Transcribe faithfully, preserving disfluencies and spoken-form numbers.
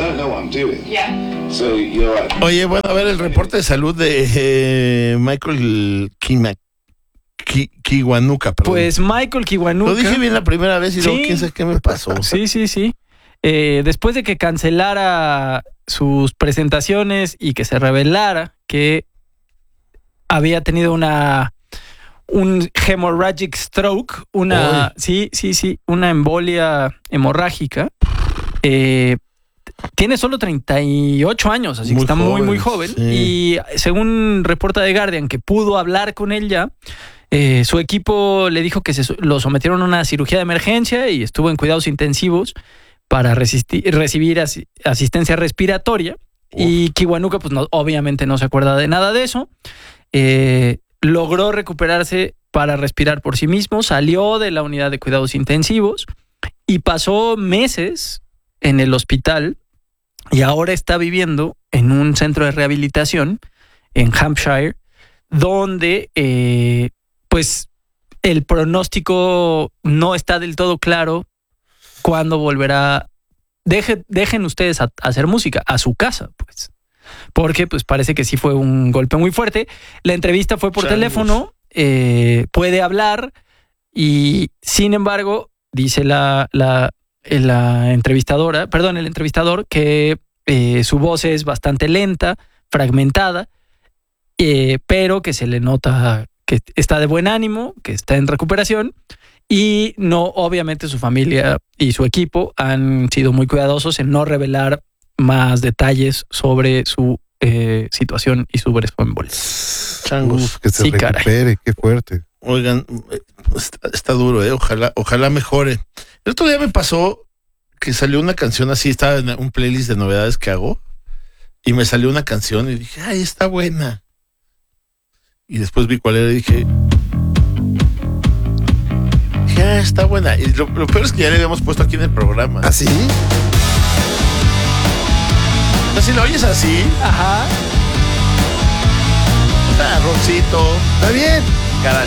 don't know what I'm doing. Yeah. So you're like, Oye, bueno, a ver el reporte de salud de eh, Michael Kima, Ki, Kiwanuka, perdón. Pues Michael Kiwanuka. Lo dije bien la primera vez y luego Sí. quién sabe qué me pasó. Sí, sí, sí. Eh, después de que cancelara sus presentaciones y que se revelara que había tenido una un hemorrhagic stroke, una Uy. sí, sí, sí, una embolia hemorrágica. Eh, tiene solo treinta y ocho años, así Muy que está joven, muy, muy joven. sí. Y según reporta The Guardian, que pudo hablar con él ya, eh, su equipo le dijo que se, lo sometieron a una cirugía de emergencia y estuvo en cuidados intensivos para resistir, recibir as, asistencia respiratoria. Uf. Y Kiwanuka, pues no, obviamente no se acuerda de nada de eso. Eh, logró recuperarse para respirar por sí mismo, salió de la unidad de cuidados intensivos y pasó meses en el hospital y ahora está viviendo en un centro de rehabilitación en Hampshire, donde eh, pues el pronóstico no está del todo claro cuándo volverá. Deje, dejen ustedes a, a hacer música a su casa, pues. Porque pues parece que sí fue un golpe muy fuerte. La entrevista fue por Changos. teléfono, eh, puede hablar y sin embargo dice la, la, la entrevistadora, perdón, el entrevistador que eh, su voz es bastante lenta, fragmentada, eh, pero que se le nota que está de buen ánimo, que está en recuperación y no, obviamente su familia y su equipo han sido muy cuidadosos en no revelar más detalles sobre su eh, situación y sobre su embolia. Changos. Uf, que se Sí, recupere, caray. qué fuerte. Oigan, está, está duro, ¿eh? Ojalá, ojalá mejore. El otro día me pasó que salió una canción así, estaba en un playlist de novedades que hago, y me salió una canción y dije, ay, está buena. Y después vi cuál era y dije, dije, ah, está buena. Y lo, lo peor es que ya le habíamos puesto aquí en el programa. ¿Ah, sí? Si lo oyes así, Ajá. ah, rockcito. Está bien.